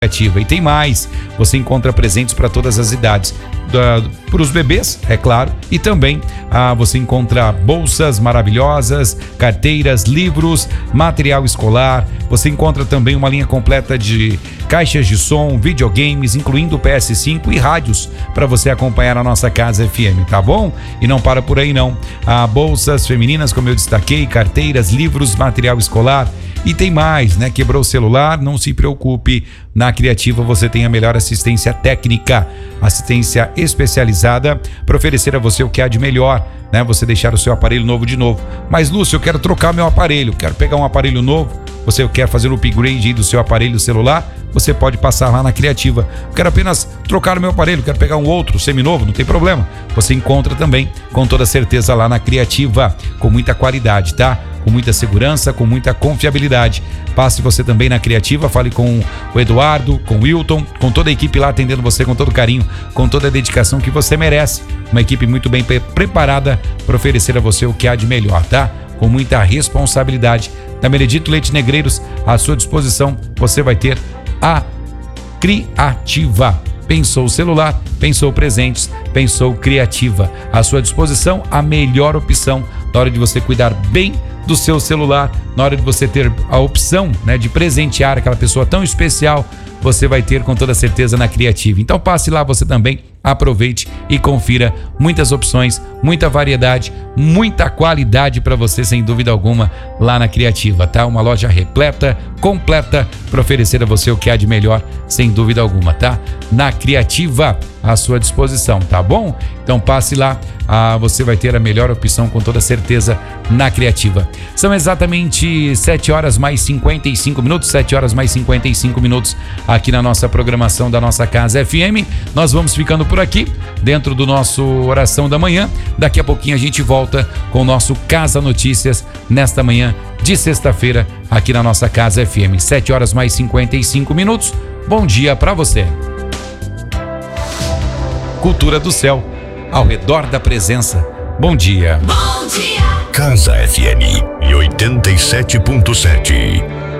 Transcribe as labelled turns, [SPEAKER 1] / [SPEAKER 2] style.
[SPEAKER 1] Criativa. E tem mais, você encontra presentes para todas as idades, para os bebês, é claro, e também você encontra bolsas maravilhosas, carteiras, livros, material escolar. Você encontra também uma linha completa de caixas de som, videogames, incluindo o PS5 e rádios para você acompanhar a nossa Casa FM, tá bom? E não para por aí não. Bolsas femininas, como eu destaquei, carteiras, livros, material escolar. E tem mais, né? Quebrou o celular? Não se preocupe. Na Criativa você tem a melhor assistência técnica, assistência especializada para oferecer a você o que há de melhor, né? Você deixar o seu aparelho novo de novo. Mas, Lúcio, eu quero trocar meu aparelho, quero pegar um aparelho novo. Você quer fazer o upgrade do seu aparelho celular? Você pode passar lá na Criativa. Eu quero apenas trocar o meu aparelho, quero pegar um outro seminovo, não tem problema. Você encontra também, com toda certeza, lá na Criativa, com muita qualidade, tá? Com muita segurança, com muita confiabilidade. Passe você também na Criativa, fale com o Eduardo, com o Wilton, com toda a equipe lá atendendo você com todo carinho, com toda a dedicação que você merece. Uma equipe muito bem preparada para oferecer a você o que há de melhor, tá? Com muita responsabilidade. Na Benedito Leite Negreiros, à sua disposição, você vai ter a Criativa. Pensou celular, pensou presentes, pensou Criativa. À sua disposição, a melhor opção na hora de você cuidar bem do seu celular, na hora de você ter a opção, né, de presentear aquela pessoa tão especial, você vai ter com toda certeza na Criativa. Então passe lá você também, aproveite e confira muitas opções, muita variedade, muita qualidade para você, sem dúvida alguma, lá na Criativa, tá? Uma loja repleta, completa, para oferecer a você o que há de melhor, sem dúvida alguma, tá? Na Criativa, à sua disposição, tá bom? Então passe lá, você vai ter a melhor opção com toda certeza na Criativa. São exatamente 7 horas mais 55 minutos, 7 horas mais 55 minutos aqui na nossa programação da nossa Casa FM. Nós vamos ficando por aqui, dentro do nosso Oração da Manhã. Daqui a pouquinho a gente volta com o nosso Casa Notícias, nesta manhã de sexta-feira, aqui na nossa Casa FM. 7 horas mais 55 minutos. Bom dia para você. Cultura do céu, ao redor da presença. Bom dia.
[SPEAKER 2] Bom dia. Casa FM 87.7.